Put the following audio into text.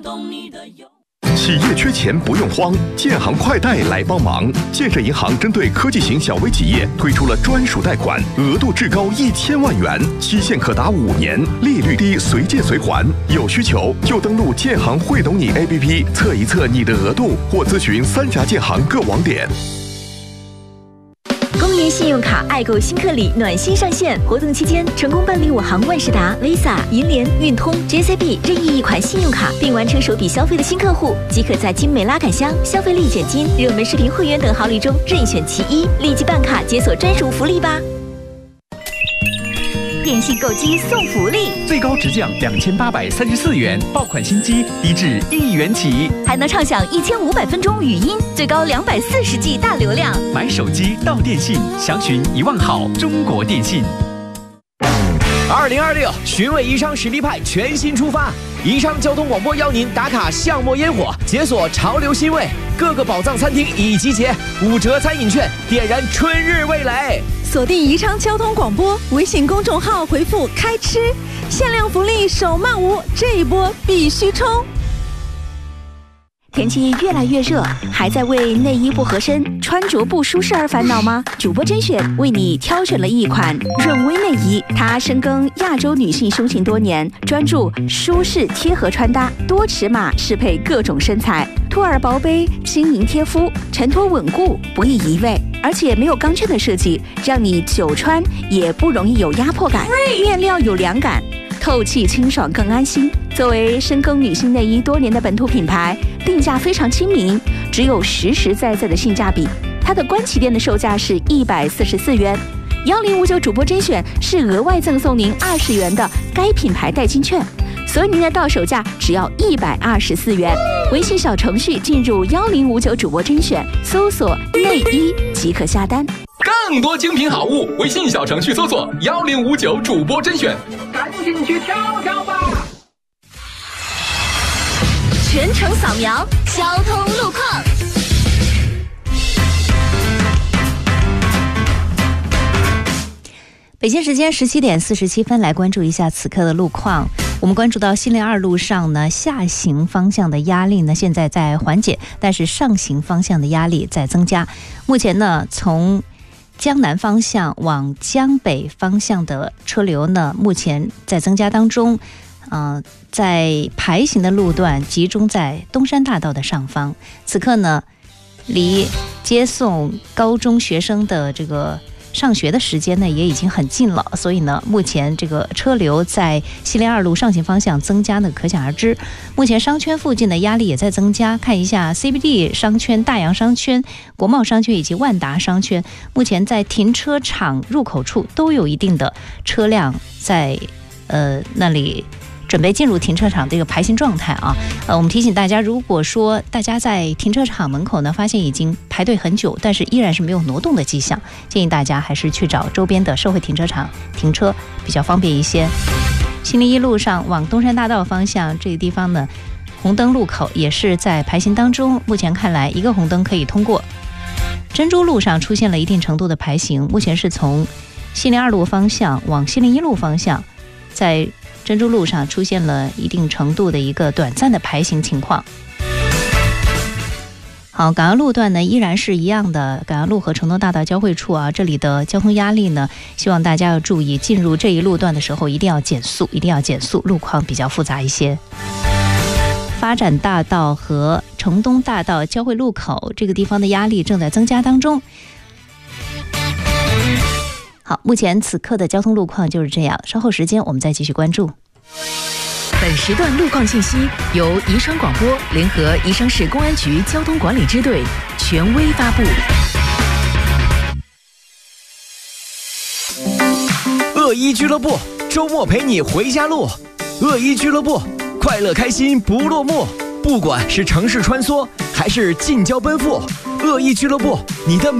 企业缺钱不用慌，建行快贷来帮忙。建设银行针对科技型小微企业推出了专属贷款，额度至高1000万元，期限可达5年，利率低，随借随还。有需求就登录建行会懂你 APP 测一测你的额度，或咨询3家建行各网点。 公园信用卡爱购新客礼暖心上线，活动期间成功办理我行万事达、Visa、银联、运通、JCB 任意一款信用卡，并完成首笔消费的新客户，即可在精美拉杆箱、消费力减金、热门视频会员等好礼中任选其一，立即办卡解锁专属福利吧！电信购机送福利， 最高直降2834元，爆款新机低至1元起， 还能畅享1500分钟语音，最高240G 大流量。 买手机到电信，详询1万号中国电信。 2026寻味宜昌实力派全新出发，宜昌交通广播邀您打卡巷陌烟火，解锁潮流新味，各个宝藏餐厅已集结，5折餐饮券，点燃春日味蕾。 锁定宜昌交通广播微信公众号，回复开吃，限量福利手慢无，这一波必须冲！ 天气越来越热，还在为内衣不合身、穿着不舒适而烦恼吗？主播甄选为你挑选了一款润薇内衣，它深耕亚洲女性胸型多年，专注舒适贴合穿搭，多尺码适配各种身材，托儿薄杯，轻盈贴肤，承托稳固，不易移位，而且没有钢圈的设计，让你久穿也不容易有压迫感，面料有凉感，透气清爽更安心。作为深耕女性内衣多年的本土品牌，定价非常亲民，只有实实在在的性价比。它的官旗店的售价是144元，1059主播甄选是额外赠送您20元的该品牌代金券，所以您的到手价只要124元。微信小程序进入1059主播甄选，搜索内衣即可下单。 更多精品好物，微信小程序搜索1059主播甄选， 赶紧去挑挑吧！ 全程扫描交通路况。北京时间17点47分，来关注一下此刻的路况。我们关注到西陵2路上呢，下行方向的压力呢现在在缓解，但是上行方向的压力在增加。目前呢，从江南方向往江北方向的车流呢，目前在增加当中。在排行的路段集中在东山大道的上方。此刻呢，离接送高中学生的这个上学的时间呢也已经很近了，所以呢，目前这个车流在西陵2路上行方向增加呢可想而知。目前商圈附近的压力也在增加，看一下 CBD 商圈、大洋商圈、国贸商圈以及万达商圈，目前在停车场入口处都有一定的车辆在那里准备进入停车场的一个排行状态啊。我们提醒大家，如果说大家在停车场门口呢发现已经排队很久，但是依然是没有挪动的迹象，建议大家还是去找周边的社会停车场停车，比较方便一些。西陵1路上往东山大道方向这个地方呢，红灯路口也是在排行当中，目前看来一个红灯可以通过。珍珠路上出现了一定程度的排行，目前是从西陵2路方向往西陵1路方向，在珍珠路上出现了一定程度的一个短暂的排行情况。好，港澳路段呢依然是一样的，港澳路和成都大道交汇处啊，这里的交通压力呢，希望大家要注意，进入这一路段的时候一定要减速，路况比较复杂一些。发展大道和城东大道交汇路口这个地方的压力正在增加当中。好，目前此刻的交通路况就是这样，稍后时间我们再继续关注。 本时段路况信息由宜昌广播联合宜昌市公安局交通管理支队权威发布。 恶一俱乐部周末陪你回家路，恶一俱乐部快乐开心不落幕，不管是城市穿梭还是近郊奔赴，恶一俱乐部你的